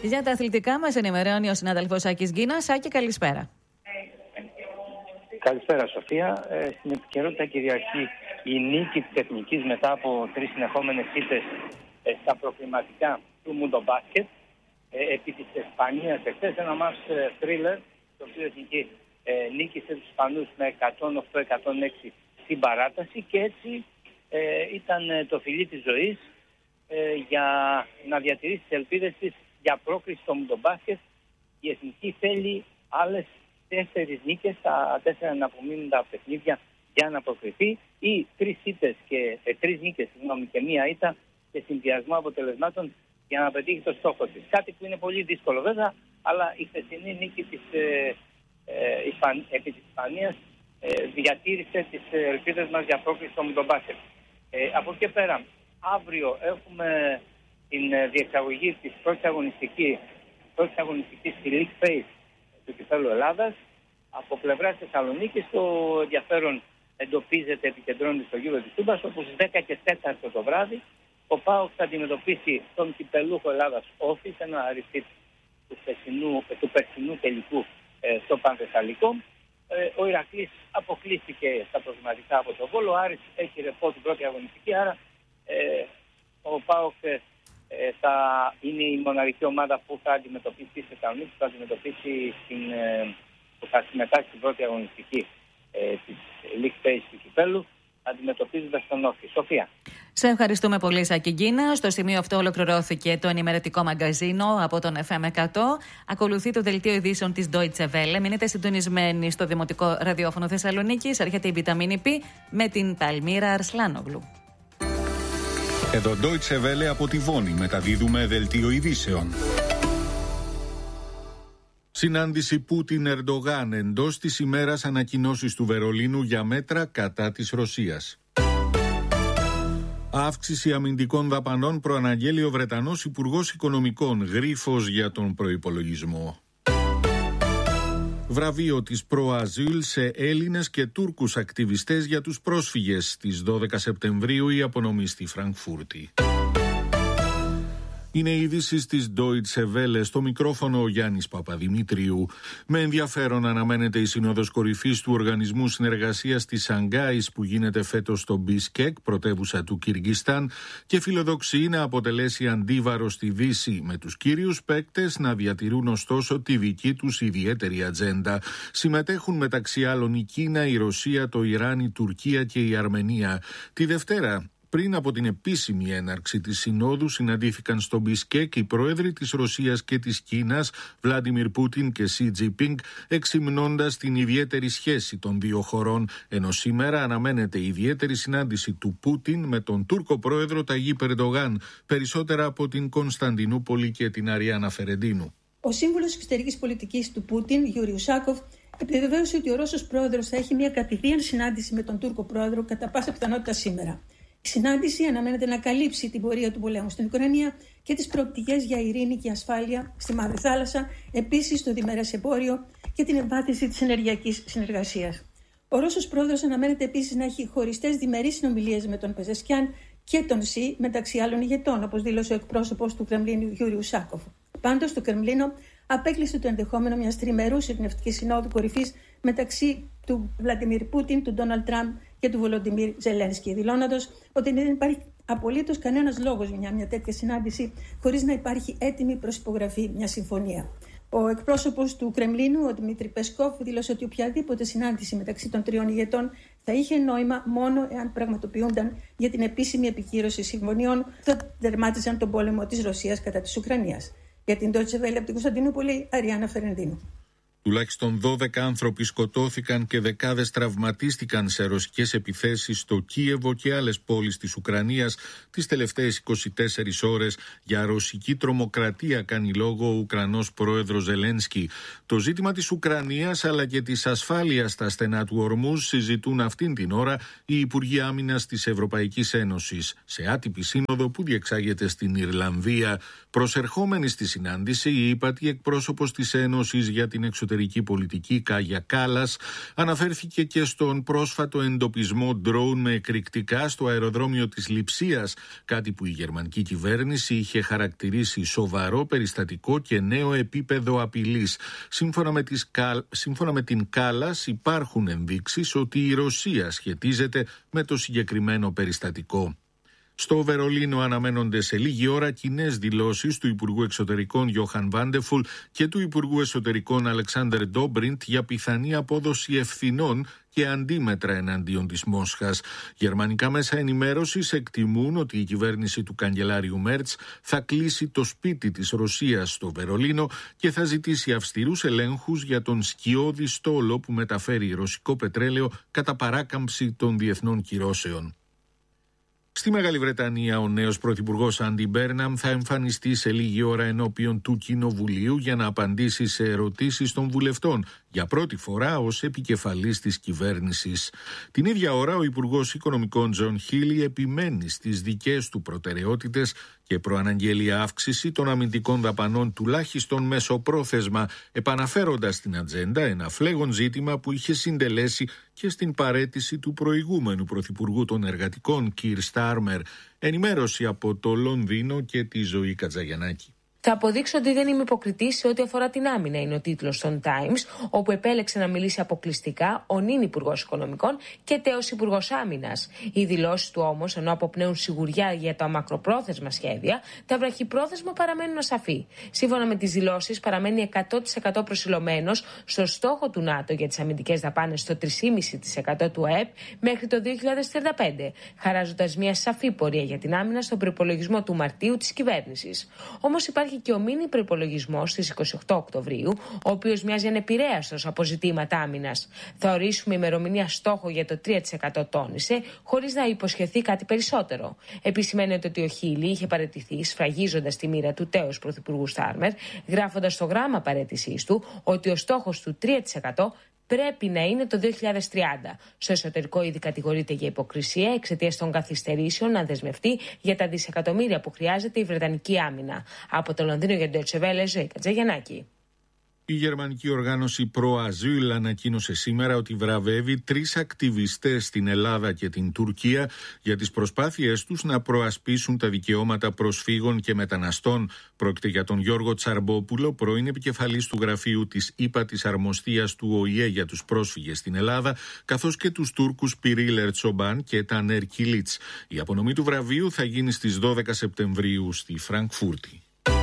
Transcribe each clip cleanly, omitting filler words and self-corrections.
Για τα αθλητικά μας ενημερώνει ο συνάδελφος Άκης Γκίνας. Άκη, καλησπέρα. Καλησπέρα, Σοφία. Στην επικαιρότητα Κυριακή η νίκη της Εθνικής μετά από 3 συνεχόμενες ήττες στα προκριματικά του Μουντομπάσκετ επί της Ισπανίας εχθές, ένα μάτς θρίλερ, το οποίο η Εθνική νίκησε τους Ισπανούς με 108-106 στην παράταση και έτσι ήταν το φιλί της ζωής για να διατηρήσει τις ελπίδες της για πρόκριση στο Μουντομπάσκετ. Η Εθνική θέλει άλλες 4 νίκες στα 4 αναπομείνοντα παιχνίδια για να προκριθεί, ή 3 νίκες και 1 ήττα και συνδυασμό αποτελεσμάτων για να πετύχει το στόχο της. Κάτι που είναι πολύ δύσκολο βέβαια, αλλά η χθεσινή νίκη επί της Ισπανίας διατήρησε τις ελπίδες μας για πρόκριση στο Μουντομπάσκετ. Από εκεί πέρα, αύριο έχουμε την διεξαγωγή της πρώτης αγωνιστικής στη League Phase του Κυπέλλου Ελλάδας. Από πλευράς Θεσσαλονίκης το ενδιαφέρον εντοπίζεται, επικεντρώνεται στο γύρο της Τούμπας, όπου στις 10 και 4 το βράδυ ο ΠΑΟΚ θα αντιμετωπίσει τον κυπελούχο Ελλάδας Όφη, ένα repeat του περσινού τελικού στο Πανθεσσαλικό. Ο Ηρακλής αποκλείστηκε στα προγραμματικά από τον Βόλο. Ο Άρης έχει ρεπό την πρώτη αγωνιστική, άρα ο ΠΑΟΚ θα είναι η μοναδική ομάδα που θα αντιμετωπίσει τη Θεσσαλονίκη, που θα συμμετάσχει στην πρώτη αγωνιστική της League Phase του Κυπέλλου, αντιμετωπίζοντας τον Όφη. Σοφία. Σε ευχαριστούμε πολύ, Σάκη Γκίνα. Στο σημείο αυτό ολοκληρώθηκε το ενημερωτικό μαγκαζίνο από τον FM 100. Ακολουθεί το δελτίο ειδήσεων της Deutsche Welle. Μείνετε συντονισμένοι στο Δημοτικό Ραδιόφωνο Θεσσαλονίκης. Έρχεται η Βιταμίνη Π με την Παλμύρα Αρσλάνογλου. Εδώ Deutsche Welle από τη Βόνη μεταδίδουμε δελτίο ειδήσεων. Συνάντηση Πούτιν-Ερντογάν εντός της ημέρας ανακοινώσεις του Βερολίνου για μέτρα κατά της Ρωσίας. Αύξηση αμυντικών δαπανών προαναγγέλει ο Βρετανός Υπουργός Οικονομικών, γρίφος για τον προϋπολογισμό. Βραβείο της ΠροΑζήλ σε Έλληνες και Τούρκους ακτιβιστές για τους πρόσφυγες. Στις 12 Σεπτεμβρίου η απονομή στη Φραγκφούρτη. Είναι οι ειδήσεις της Deutsche Welle, στο μικρόφωνο ο Γιάννης Παπαδημητρίου. Με ενδιαφέρον αναμένεται η Σύνοδος Κορυφής του Οργανισμού Συνεργασίας της Σανγκάης που γίνεται φέτος στο Μπισκέκ, πρωτεύουσα του Κυργιστάν, και φιλοδοξεί να αποτελέσει αντίβαρο στη Δύση, με τους κύριους παίκτες να διατηρούν ωστόσο τη δική τους ιδιαίτερη ατζέντα. Συμμετέχουν μεταξύ άλλων η Κίνα, η Ρωσία, το Ιράν, η Τουρκία και η Αρμενία. Τη Δευτέρα, πριν από την επίσημη έναρξη της Συνόδου, συναντήθηκαν στο Μπισκέκ οι πρόεδροι της Ρωσίας και της Κίνας, Βλάντιμιρ Πούτιν και Σι Τζινπίνγκ, εξυμνώντας την ιδιαίτερη σχέση των δύο χωρών, ενώ σήμερα αναμένεται η ιδιαίτερη συνάντηση του Πούτιν με τον Τούρκο πρόεδρο Ταγίπ Ερντογάν. Περισσότερα από την Κωνσταντινούπολη και την Αριάννα Φερεντίνου. Ο σύμβουλος εξωτερικής πολιτικής του Πούτιν, Γιούρι Ουσάκοφ, επιβεβαίωσε ότι ο Ρώσος πρόεδρος θα έχει μια κατηδίαν συνάντηση με τον Τούρκο πρόεδρο κατά πάσα πιθανότητα σήμερα. Η συνάντηση αναμένεται να καλύψει την πορεία του πολέμου στην Ουκρανία και τις προοπτικές για ειρήνη και ασφάλεια στη Μαύρη Θάλασσα, επίσης το διμερές εμπόριο και την εμβάθυνση της ενεργειακής συνεργασίας. Ο Ρώσος πρόεδρος αναμένεται επίσης να έχει χωριστές διμερείς συνομιλίες με τον Πεζεσκιάν και τον Σι, μεταξύ άλλων ηγετών, όπως δήλωσε ο εκπρόσωπος του Κρεμλίνου Γιούρι Ουσάκοφ. Πάντως, το Κρεμλίνο απέκλεισε το ενδεχόμενο μιας τριμερούς ειρηνευτικής συνόδου κορυφής μεταξύ του Βλαντιμίρ Πούτιν, του Ντόναλντ Τραμπ και του Βολοντιμίρ Ζελένσκι, δηλώνοντας ότι δεν υπάρχει απολύτως κανένας λόγος για μια τέτοια συνάντηση χωρίς να υπάρχει έτοιμη προσυπογραφή μια συμφωνία. Ο εκπρόσωπος του Κρεμλίνου, ο Δημήτρη Πεσκόφ, δήλωσε ότι οποιαδήποτε συνάντηση μεταξύ των τριών ηγετών θα είχε νόημα μόνο εάν πραγματοποιούνταν για την επίσημη επικύρωση συμφωνιών που θα τερμάτιζαν τον πόλεμο της Ρωσίας κατά της Ουκρανίας. Για την Deutsche Welle από την Κωνσταντινούπολη, Αριάννα Φερεντίνου. Τουλάχιστον 12 άνθρωποι σκοτώθηκαν και δεκάδες τραυματίστηκαν σε ρωσικές επιθέσεις στο Κίεβο και άλλες πόλεις της Ουκρανίας τις τελευταίες 24 ώρες. Για ρωσική τρομοκρατία κάνει λόγο ο Ουκρανός πρόεδρος Ζελένσκι. Το ζήτημα της Ουκρανίας αλλά και της ασφάλειας στα στενά του Ορμούζ συζητούν αυτήν την ώρα οι Υπουργοί Άμυνας της Ευρωπαϊκής Ένωσης σε άτυπη σύνοδο που διεξάγεται στην Ιρλανδία. Προσερχόμενη στη συνάντηση, η ύπατη εκπρόσωπος της Ένωσης για την εξωτερική εξωτερική πολιτική Κάγια Κάλλας αναφέρθηκε και στον πρόσφατο εντοπισμό ντρόουν με εκρηκτικά στο αεροδρόμιο της Λειψίας, κάτι που η γερμανική κυβέρνηση είχε χαρακτηρίσει σοβαρό περιστατικό και νέο επίπεδο απειλής. Σύμφωνα με την Κάλλας υπάρχουν ενδείξεις ότι η Ρωσία σχετίζεται με το συγκεκριμένο περιστατικό. Στο Βερολίνο αναμένονται σε λίγη ώρα κοινές δηλώσεις του Υπουργού Εξωτερικών Γιόχαν Βάντεφουλ και του Υπουργού Εσωτερικών Αλεξάντερ Ντόμπριντ για πιθανή απόδοση ευθυνών και αντίμετρα εναντίον της Μόσχας. Γερμανικά μέσα ενημέρωσης εκτιμούν ότι η κυβέρνηση του καγκελάριου Μέρτς θα κλείσει το σπίτι της Ρωσίας στο Βερολίνο και θα ζητήσει αυστηρούς ελέγχους για τον σκιώδη στόλο που μεταφέρει ρωσικό πετρέλαιο κατά παράκαμψη των διεθνών κυρώσεων. Στη Μεγάλη Βρετανία, ο νέος πρωθυπουργός Άντι Μπέρναμ θα εμφανιστεί σε λίγη ώρα ενώπιον του Κοινοβουλίου για να απαντήσει σε ερωτήσεις των βουλευτών, για πρώτη φορά ως επικεφαλής της κυβέρνησης. Την ίδια ώρα, ο Υπουργός Οικονομικών Τζον Χίλι επιμένει στις δικές του προτεραιότητες και προαναγγέλει αύξηση των αμυντικών δαπανών τουλάχιστον μεσοπρόθεσμα, επαναφέροντας στην ατζέντα ένα φλέγον ζήτημα που είχε συντελέσει και στην παραίτηση του προηγούμενου πρωθυπουργού των εργατικών, Κιρ Στάρμερ. Ενημέρωση από το Λονδίνο και τη Ζωή Κατζαγιαννάκη. Θα αποδείξω ότι δεν είμαι υποκριτής σε ό,τι αφορά την άμυνα, είναι ο τίτλος των Times, όπου επέλεξε να μιλήσει αποκλειστικά ο νυν Υπουργός Οικονομικών και τέος Υπουργός Άμυνας. Οι δηλώσεις του όμως, ενώ αποπνέουν σιγουριά για τα μακροπρόθεσμα σχέδια, τα βραχυπρόθεσμα παραμένουν ασαφή. Σύμφωνα με τις δηλώσεις, παραμένει 100% προσιλωμένος στο στόχο του ΝΑΤΟ για τις αμυντικές δαπάνες στο 3,5% του ΑΕΠ μέχρι το 2035, χαράζοντας μια σαφή πορεία για την άμυνα στον προϋπολογισμό του Μαρτίου της κυβέρνησης. Όμως υπάρχει και ο μίνι προϋπολογισμός στις 28 Οκτωβρίου, ο οποίος μοιάζει ανεπηρέαστος από ζητήματα άμυνας. Θα ορίσουμε ημερομηνία στόχο για το 3%, τόνισε, χωρίς να υποσχεθεί κάτι περισσότερο. Επισημαίνεται ότι ο Χίλι είχε παραιτηθεί, σφραγίζοντας τη μοίρα του τέος πρωθυπουργού Στάρμερ, γράφοντας στο γράμμα παραίτησής του ότι ο στόχος του 3% πρέπει να είναι το 2030. Στο εσωτερικό ήδη κατηγορείται για υποκρισία εξαιτίας των καθυστερήσεων να δεσμευτεί για τα δισεκατομμύρια που χρειάζεται η Βρετανική άμυνα. Από το Λονδίνο για την Deutsche Welle, Ζωή Κατζαγιαννάκη. Η γερμανική οργάνωση Pro-Asyl ανακοίνωσε σήμερα ότι βραβεύει 3 ακτιβιστές στην Ελλάδα και την Τουρκία για τις προσπάθειές τους να προασπίσουν τα δικαιώματα προσφύγων και μεταναστών. Πρόκειται για τον Γιώργο Τσαρμπόπουλο, πρώην επικεφαλής του γραφείου της ΥΠΑΤης Αρμοστίας του ΟΗΕ για τους πρόσφυγες στην Ελλάδα, καθώς και τους Τούρκους Πυρίλ Ερτσομπάν και Τανέρ Κιλίτς. Η απονομή του βραβείου θα γίνει στις 12 Σεπτεμβρίου στη Φραγκφούρτη.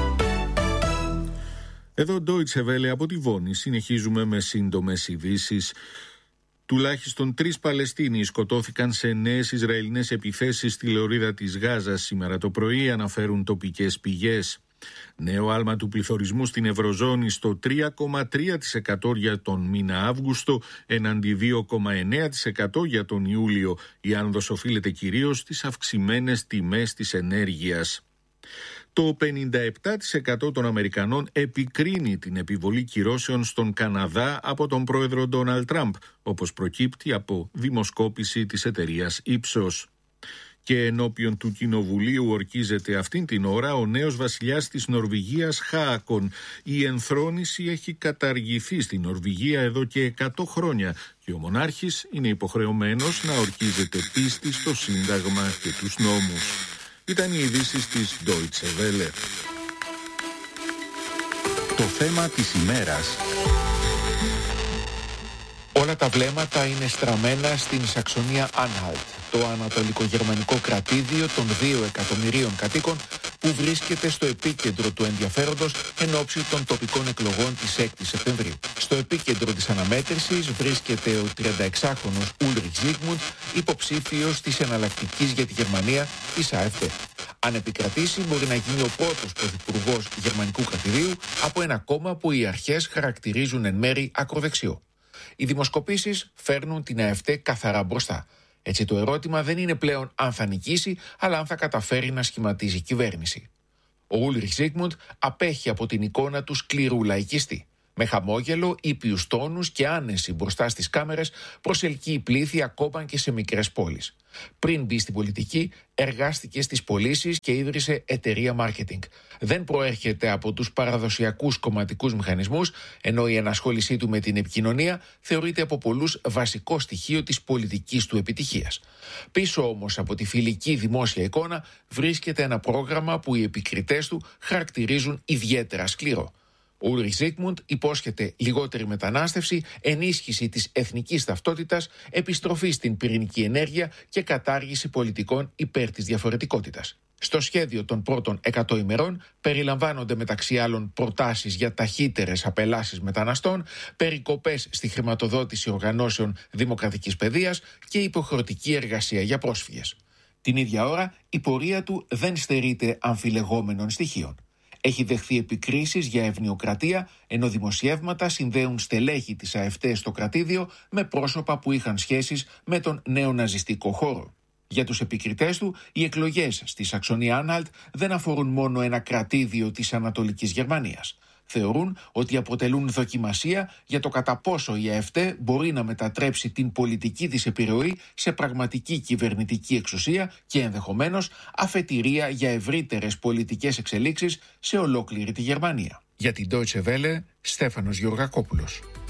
Εδώ Deutsche Welle από τη Βόνη. Συνεχίζουμε με σύντομες ειδήσεις. Τουλάχιστον 3 Παλαιστίνοι σκοτώθηκαν σε νέες Ισραηλινές επιθέσεις στη λωρίδα της Γάζας σήμερα το πρωί, αναφέρουν τοπικές πηγές. Νέο άλμα του πληθωρισμού στην Ευρωζώνη στο 3,3% για τον μήνα Αύγουστο, έναντι 2,9% για τον Ιούλιο. Η άνοδος οφείλεται κυρίως στις αυξημένες τιμές της ενέργειας. Το 57% των Αμερικανών επικρίνει την επιβολή κυρώσεων στον Καναδά από τον πρόεδρο Ντόναλντ Τραμπ, όπως προκύπτει από δημοσκόπηση της εταιρείας Ipsos. Και ενώπιον του Κοινοβουλίου ορκίζεται αυτήν την ώρα ο νέος βασιλιάς της Νορβηγίας, Χάακον. Η ενθρόνηση έχει καταργηθεί στην Νορβηγία εδώ και 100 χρόνια και ο μονάρχης είναι υποχρεωμένος να ορκίζεται πίστη στο Σύνταγμα και τους νόμους. Ήταν οι ειδήσεις της Deutsche Welle. Το θέμα της ημέρας. Όλα τα βλέμματα είναι στραμμένα στην Σαξονία Άνχαλτ, το ανατολικογερμανικό κρατήδιο των 2 εκατομμυρίων κατοίκων που βρίσκεται στο επίκεντρο του ενδιαφέροντος εν ώψη των τοπικών εκλογών της 6ης Σεπτεμβρίου. Στο επίκεντρο της αναμέτρησης βρίσκεται ο 36χρονος Ούλριχ Ζίγμουντ, υποψήφιος της εναλλακτικής για τη Γερμανία της AfD. Αν επικρατήσει, μπορεί να γίνει ο πρώτος πρωθυπουργός γερμανικού κρατηδίου από ένα κόμμα που οι αρχές χαρακτηρίζουν εν μέρει ακροδεξιό. Οι δημοσκοπήσεις φέρνουν την AfD καθαρά μπροστά. Έτσι το ερώτημα δεν είναι πλέον αν θα νικήσει, αλλά αν θα καταφέρει να σχηματίζει κυβέρνηση. Ο Ούλριχ Ζίγμουντ απέχει από την εικόνα του σκληρού λαϊκιστή. Με χαμόγελο, ήπιους τόνους και άνεση μπροστά στις κάμερες προσελκύει πλήθη ακόμα και σε μικρές πόλεις. Πριν μπει στην πολιτική, εργάστηκε στις πωλήσεις και ίδρυσε εταιρεία marketing. Δεν προέρχεται από τους παραδοσιακούς κομματικούς μηχανισμούς, ενώ η ενασχόλησή του με την επικοινωνία θεωρείται από πολλούς βασικό στοιχείο της πολιτικής του επιτυχίας. Πίσω όμως από τη φιλική δημόσια εικόνα βρίσκεται ένα πρόγραμμα που οι επικριτές του χαρακτηρίζουν ιδιαίτερα σκληρό. Ο Ούλριχ Ζίγμουντ υπόσχεται λιγότερη μετανάστευση, ενίσχυση της εθνικής ταυτότητας, επιστροφή στην πυρηνική ενέργεια και κατάργηση πολιτικών υπέρ της διαφορετικότητας. Στο σχέδιο των πρώτων 100 ημερών περιλαμβάνονται μεταξύ άλλων προτάσεις για ταχύτερες απελάσεις μεταναστών, περικοπές στη χρηματοδότηση οργανώσεων δημοκρατικής παιδείας και υποχρεωτική εργασία για πρόσφυγες. Την ίδια ώρα, η πορεία του δεν στερείται αμφιλεγόμενων στοιχείων. Έχει δεχθεί επικρίσεις για ευνοιοκρατία, ενώ δημοσιεύματα συνδέουν στελέχη της ΑΕΦΤ στο κρατήδιο με πρόσωπα που είχαν σχέσεις με τον νεοναζιστικό χώρο. Για τους επικριτές του, οι εκλογές στη Σαξονία-Άνχαλτ δεν αφορούν μόνο ένα κρατήδιο της Ανατολικής Γερμανίας. Θεωρούν ότι αποτελούν δοκιμασία για το κατά πόσο η ΑΕΦΤ μπορεί να μετατρέψει την πολιτική της επιρροή σε πραγματική κυβερνητική εξουσία και ενδεχομένως αφετηρία για ευρύτερες πολιτικές εξελίξεις σε ολόκληρη τη Γερμανία. Για την Deutsche Welle, Στέφανος Γεωργακόπουλος.